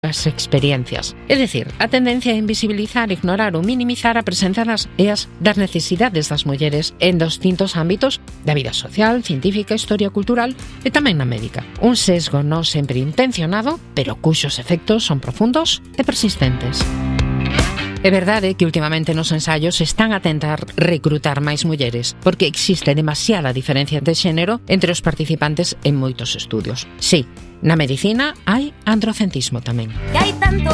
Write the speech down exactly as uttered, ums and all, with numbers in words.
as experiencias. É dicir, a tendencia a invisibilizar, ignorar ou minimizar a presenza das e as das necesidades das mulleres en distintos ámbitos da vida social, científica, historia cultural e tamén na médica. Un sesgo non sempre intencionado, pero cuxos efectos son profundos e persistentes. É verdade que ultimamente nos ensaios están a tentar recrutar máis mulleres, porque existe demasiada diferencia de xénero entre os participantes en moitos estudios. Sí, na medicina hai androcentismo tamén.